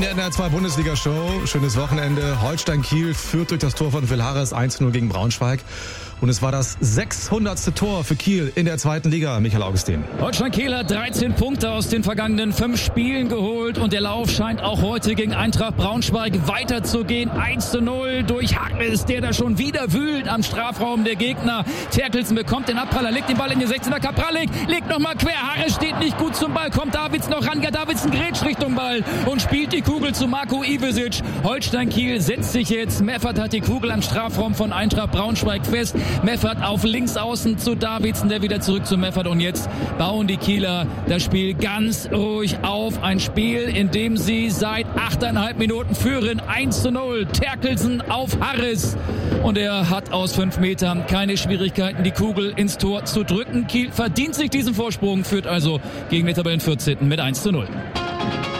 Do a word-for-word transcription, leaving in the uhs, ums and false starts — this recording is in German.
der N R zwei Bundesliga-Show. Schönes Wochenende. Holstein-Kiel führt durch das Tor von Phil Harris eins zu null gegen Braunschweig. Und es war das sechshundertste Tor für Kiel in der zweiten Liga, Michael Augustin. Holstein-Kiel hat dreizehn Punkte aus den vergangenen fünf Spielen geholt und der Lauf scheint auch heute gegen Eintracht Braunschweig weiterzugehen. eins zu null durch Harris, der da schon wieder wühlt am Strafraum der Gegner. Terkelsen bekommt den Abpraller, legt den Ball in die sechzehner. Kaprallik legt nochmal quer. Harris steht nicht gut zum Ball, kommt Davids noch ran. Ja, Davidsen grätscht Richtung Ball und spielt die Kugel zu Marco Ivesic. Holstein-Kiel setzt sich jetzt. Meffert hat die Kugel am Strafraum von Eintracht Braunschweig fest. Meffert auf links außen zu Davidsen, der wieder zurück zu Meffert. Und jetzt bauen die Kieler das Spiel ganz ruhig auf. Ein Spiel, in dem sie seit achteinhalb Minuten führen. eins zu null. Terkelsen auf Harris. Und er hat aus fünf Metern keine Schwierigkeiten, die Kugel ins Tor zu drücken. Kiel verdient sich diesen Vorsprung, führt also gegen den Tabellenvierzehnten mit eins zu null.